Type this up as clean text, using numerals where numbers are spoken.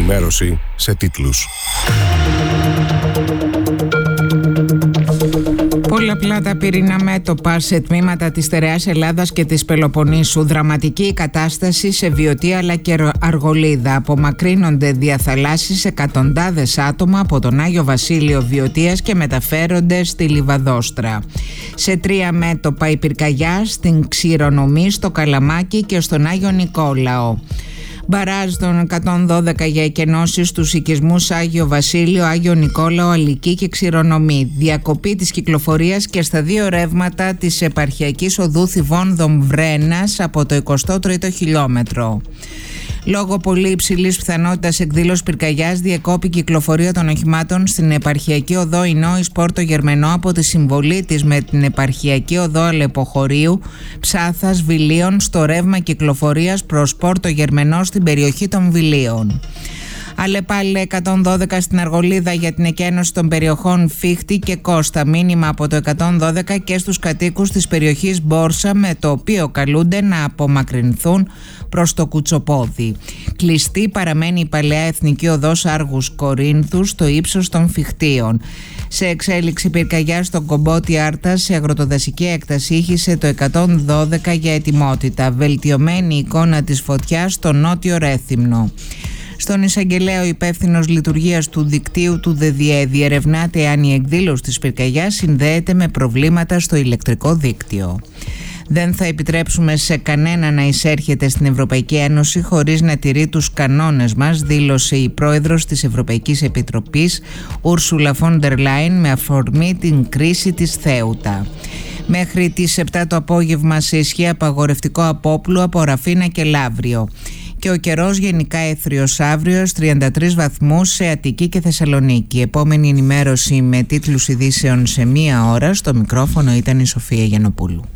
Ενημέρωση σε τίτλους. Πολλαπλά τα πυρηνά μέτωπα σε τμήματα της στερεάς Ελλάδας και της Πελοποννήσου. Δραματική κατάσταση σε Βιωτία αλλά και Αργολίδα. Απομακρύνονται διαθαλάσσεις εκατοντάδες άτομα από τον Άγιο Βασίλειο Βιωτίας και μεταφέρονται στη Λιβαδόστρα. Σε 3 μέτωπα η πυρκαγιά στην Ξηρονομή, στο Καλαμάκι και στον Άγιο Νικόλαο. Μπαράζ των 112 για εκενώσεις στους οικισμούς Άγιο Βασίλειο, Άγιο Νικόλαο, Αλική και Ξηρονομή. Διακοπή της κυκλοφορίας και στα 2 ρεύματα της επαρχιακής οδού Θηβών Βρένας από το 23ο χιλιόμετρο. Λόγω πολύ υψηλής πιθανότητας εκδήλωσης πυρκαγιάς, διεκόπη κυκλοφορία των οχημάτων στην επαρχιακή οδό Ινώης Πόρτο Γερμενό από τη συμβολή της με την επαρχιακή οδό Αλεποχωρίου, Ψάθας, Βιλίων στο ρεύμα κυκλοφορίας προς Πόρτο Γερμενό στην περιοχή των Βιλίων. Αλεπάλε 112 στην Αργολίδα για την εκένωση των περιοχών Φίχτη και Κώστα. Μήνυμα από το 112 και στους κατοίκους της περιοχής Μπόρσα, με το οποίο καλούνται να απομακρυνθούν προς το Κουτσοπόδι. Κλειστή παραμένει η παλαιά εθνική οδός Άργους Κορίνθου στο ύψος των Φιχτίων. Σε εξέλιξη πυρκαγιά στον Κομπότη Άρτα σε αγροτοδασική έκταση ήχησε το 112 για ετοιμότητα. Βελτιωμένη εικόνα της φωτιάς στο νότιο Ρέθυμνο. Στον εισαγγελέα, ο υπεύθυνος λειτουργίας του δικτύου του ΔΔΕ διερευνάται αν η εκδήλωση της πυρκαγιάς συνδέεται με προβλήματα στο ηλεκτρικό δίκτυο. Δεν θα επιτρέψουμε σε κανένα να εισέρχεται στην Ευρωπαϊκή Ένωση χωρίς να τηρεί τους κανόνες μας, δήλωσε η πρόεδρος της Ευρωπαϊκής Επιτροπής, Ούρσουλα φον ντερ Λάιεν, με αφορμή την κρίση της Θέουτα. Μέχρι τις 7 το απόγευμα σε ισχύ απαγορευτικό απόπλου από Ραφίνα και Λαύριο. Και ο καιρός γενικά έθριος αύριο, 33 βαθμούς σε Αττική και Θεσσαλονίκη. Επόμενη ενημέρωση με τίτλους ειδήσεων σε 1 ώρα. Στο μικρόφωνο ήταν η Σοφία Γιαννοπούλου.